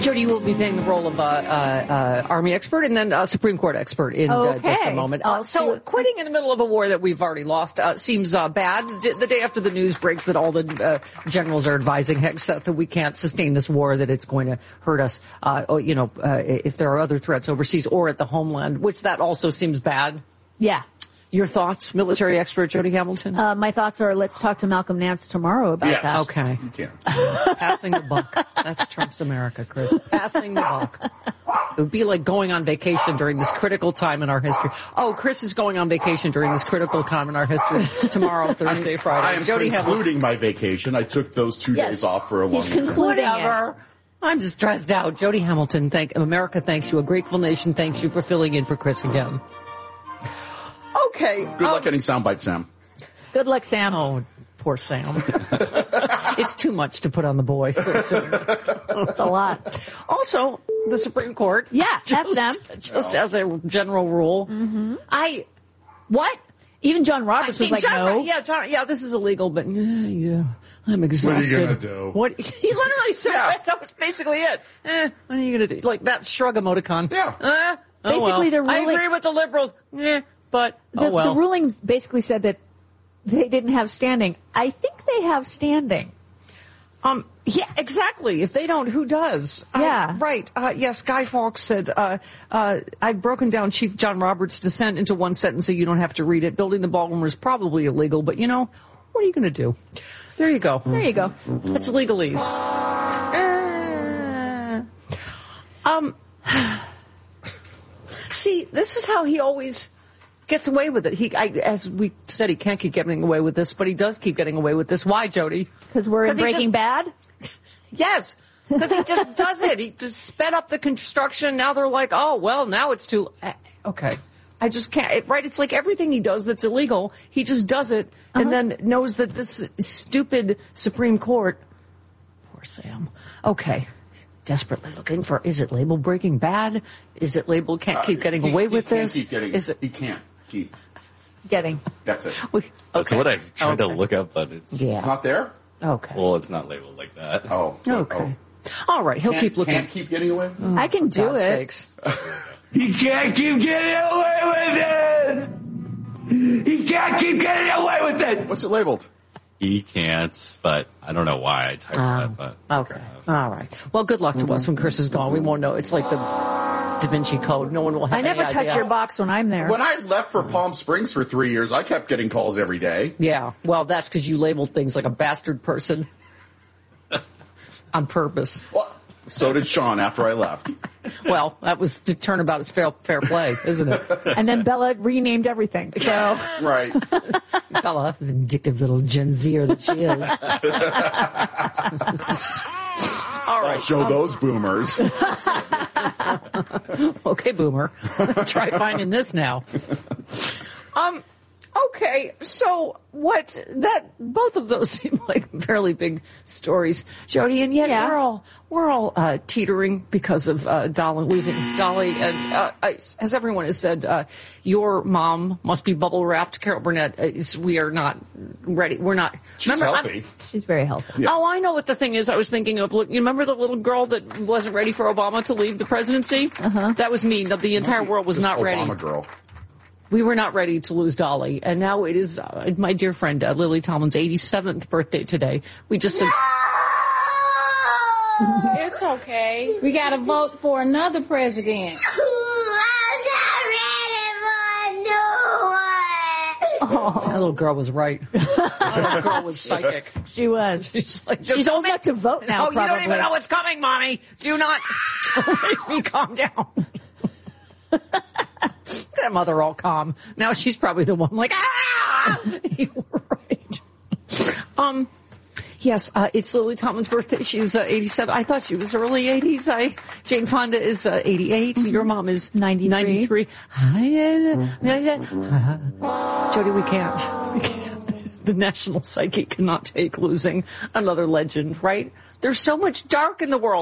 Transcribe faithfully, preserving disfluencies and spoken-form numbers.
Jody, you will be playing the role of uh, uh, uh, Army expert and then uh, Supreme Court expert in okay. uh, just a moment. Uh, so quitting in the middle of a war that we've already lost uh, seems uh, bad. D- the day after the news breaks that all the uh, generals are advising Hegseth that we can't sustain this war, that it's going to hurt us, uh, or, you know, uh, if there are other threats overseas or at the homeland, which that also seems bad. Yeah. Your thoughts, military expert Jody Hamilton? Uh, my thoughts are, let's talk to Malcolm Nance tomorrow about yes. that. Okay. You can. Passing the buck. That's Trump's America, Chris. Passing the buck. It would be like going on vacation during this critical time in our history. Oh, Chris is going on vacation during this critical time in our history. Tomorrow, Thursday, Friday. I am Jody concluding Hamilton. my vacation. I took those two Yes. days off for a long He's weekend. concluding Whatever. it. I'm just stressed out. Jody Hamilton, thank America thanks you. A grateful nation thanks you for filling in for Chris again. Okay. Good luck um, getting soundbite, Sam. Good luck, Sam. Oh, poor Sam. It's too much to put on the boy so soon. It's a lot. Also, the Supreme Court. Yeah, just, F them. Just as a general rule. Mm-hmm. I, what? Even John Roberts was I- like, John, no. Yeah, John, yeah, this is illegal, but uh, yeah, I'm exhausted. gonna do? What? He literally said Yeah. that. That was basically it. Eh, what are you going to do? Like that shrug emoticon. Yeah. Uh, oh, Basically, well. the I ruling- agree with the liberals. Eh, but, The, oh well. the ruling basically said that they didn't have standing. I think they have standing. Um, yeah, exactly. If they don't, who does? Yeah. Uh, right. Uh, yes, Guy Fawkes said, uh, uh, I've broken down Chief John Roberts' dissent into one sentence so you don't have to read it. Building the ballroom is probably illegal, but you know, what are you going to do? There you go. There you go. That's legalese. Uh, um, see, this is how he always gets away with it. He, I, as we said, he can't keep getting away with this, but he does keep getting away with this. Why, Jody? Because we're in 'Cause he Breaking just- Bad. Yes, because he just does it. He just sped up the construction. Now they're like, oh, well, now it's too... Okay. I just can't... It, right? It's like everything he does that's illegal, he just does it and Uh-huh. then knows that this stupid Supreme Court... Poor Sam. Okay. Desperately looking for... Is it labeled Breaking Bad? Is it labeled can't keep getting He- away he with can't this? Keep getting, Is it... He can't keep. Getting. That's it. We, That's okay. what I tried Okay. to look up, but it's Yeah. It's not there? Okay. well, it's not labeled like that. Oh. Okay. Oh. All right. He'll Can't, keep looking. can't keep getting away? I can do God's it. sakes. He can't keep getting away with it! He can't keep getting away with it! What's it labeled? He can't, but I don't know why I typed that. But Okay. All right. Well, good luck to us when Chris is gone. We won't know. It's like the Da Vinci Code. No one will have I never any touch idea. your box when I'm there. When I left for Palm Springs for three years, I kept getting calls every day. Yeah. Well, that's because you labeled things like a bastard person on purpose. Well, so did Sean after I left. Well, that was the turnabout is fair, fair play, isn't it? And then Bella renamed everything. So Right. Bella, vindictive little Gen Zer that she is. All I'll right. show those boomers. Okay, boomer. Try finding this now. Um, okay, so what, that, both of those seem like fairly big stories, Jody, and yet Yeah. we're all, we're all, uh, teetering because of, uh, Dolly, losing Dolly, and, uh, I, as everyone has said, uh, your mom must be bubble wrapped. Carol Burnett, uh, is, we are not ready, we're not. She's Remember, I'm- healthy. she's very healthy. Yeah. Oh, I know what the thing is. I was thinking of, look, you remember the little girl that wasn't ready for Obama to leave the presidency? Uh-huh. That was me. The entire world was Just not ready. Obama girl. We were not ready to lose Dolly. And now it is uh, my dear friend, uh, Lily Tomlin's eighty-seventh birthday today. We just said, It's okay. We got to vote for another president. that little girl was right. That little girl was psychic. She was. She's like, She's old enough to vote now, Oh, you don't probably. even know what's coming, Mommy. Do not, don't make me calm down. That mother all calm. Now she's probably the one like, ah! You were right. Um, yes, uh, it's Lily Tomlin's birthday. She's uh, eighty-seven. I thought she was early eighties. I Jane Fonda is uh, eighty-eight. Mm-hmm. Your mom is ninety-three. ninety-three. Jody, we can't. We can't. The National Psyche cannot take losing another legend, right? There's so much dark in the world.